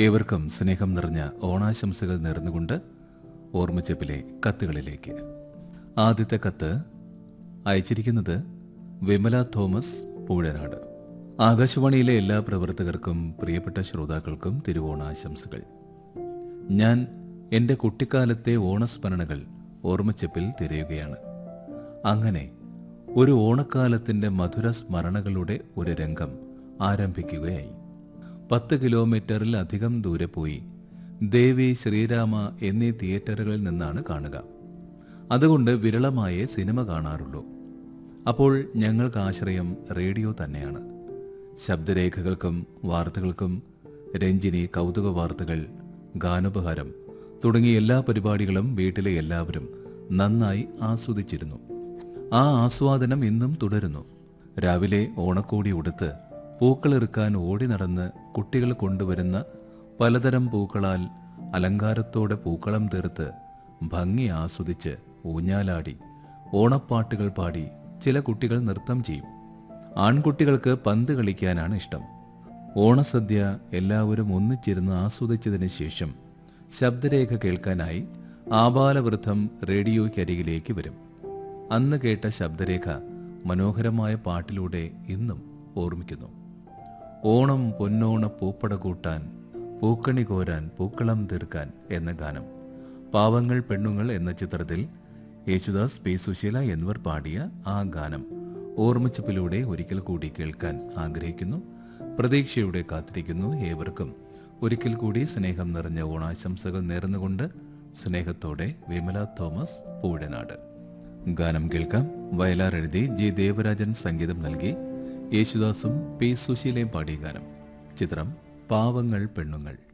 ഏവർക്കും സ്നേഹം നിറഞ്ഞ ഓണാശംസകൾ നേർന്നുകൊണ്ട് ഓർമ്മച്ചപ്പിലെ കത്തുകളിലേക്ക്. ആദ്യത്തെ കത്ത് അയച്ചിരിക്കുന്നത് വിമല തോമസ് പൂഴനാട്. ആകാശവാണിയിലെ എല്ലാ പ്രവർത്തകർക്കും പ്രിയപ്പെട്ട ശ്രോതാക്കൾക്കും തിരുവോണാശംസകൾ. ഞാൻ എൻ്റെ കുട്ടിക്കാലത്തെ ഓണസ്മരണകൾ ഓർമ്മച്ചപ്പിൽ തിരയുകയാണ്. അങ്ങനെ ഒരു ഓണക്കാലത്തിൻ്റെ മധുര സ്മരണകളുടെ ഒരു രംഗം ആരംഭിക്കുകയായി. 10 കിലോമീറ്ററിലധികം ദൂരെ പോയി ദേവി, ശ്രീരാമ എന്നീ തിയേറ്ററുകളിൽ നിന്നാണ് കാണുക. അതുകൊണ്ട് വിരളമായേ സിനിമ കാണാറുള്ളൂ. അപ്പോൾ ഞങ്ങൾക്ക് ആശ്രയം റേഡിയോ തന്നെയാണ്. ശബ്ദരേഖകൾക്കും വാർത്തകൾക്കും രഞ്ജിനി, കൗതുക വാർത്തകൾ, ഗാനോപഹാരം തുടങ്ങിയ എല്ലാ പരിപാടികളും വീട്ടിലെ എല്ലാവരും നന്നായി ആസ്വദിച്ചിരുന്നു. ആ ആസ്വാദനം ഇന്നും തുടരുന്നു. രാവിലെ ഓണക്കോടി ഉടുത്ത് പൂക്കളിറുക്കാൻ ഓടി നടന്ന് കുട്ടികൾ കൊണ്ടുവരുന്ന പലതരം പൂക്കളാൽ അലങ്കാരത്തോടെ പൂക്കളം തീർത്ത് ഭംഗി ആസ്വദിച്ച് ഊഞ്ഞാലാടി ഓണപ്പാട്ടുകൾ പാടി ചില കുട്ടികൾ നൃത്തം ചെയ്യും. ആൺകുട്ടികൾക്ക് പന്ത് കളിക്കാനാണ് ഇഷ്ടം. ഓണസദ്യ എല്ലാവരും ഒന്നിച്ചിരുന്ന് ആസ്വദിച്ചതിന് ശേഷം ശബ്ദരേഖ കേൾക്കാനായി ആബാലവൃദ്ധം റേഡിയോയ്ക്കരികിലേക്ക് വരും. അന്ന് കേട്ട ശബ്ദരേഖ മനോഹരമായ പാട്ടിലൂടെ ഇന്നും ഓർമ്മിക്കുന്നു. ഓണം പൊന്നോണ പൂപ്പട കൂട്ടാൻ, പൂക്കണി കോരാൻ, പൂക്കളം തീർക്കാൻ എന്ന ഗാനം പാവങ്ങൾ പെണ്ണുങ്ങൾ എന്ന ചിത്രത്തിൽ യേശുദാസ്, പി സുശീല എന്നിവർ പാടിയ ആ ഗാനം ഓർമ്മിച്ചപ്പിലൂടെ ഒരിക്കൽ കൂടി കേൾക്കാൻ ആഗ്രഹിക്കുന്നു. പ്രതീക്ഷയോടെ കാത്തിരിക്കുന്നു. ഏവർക്കും ഒരിക്കൽ കൂടി സ്നേഹം നിറഞ്ഞ ഓണാശംസകൾ നേർന്നുകൊണ്ട് സ്നേഹത്തോടെ വിമല തോമസ് പൂഴനാട്. ഗാനം കേൾക്കാം. വയലാർ എഴുതി ജി ദേവരാജൻ സംഗീതം നൽകി യേശുദാസും പി സുശീലയും പാടിയ ഗാനം. ചിത്രം പാവങ്ങൾ പെണ്ണുങ്ങൾ.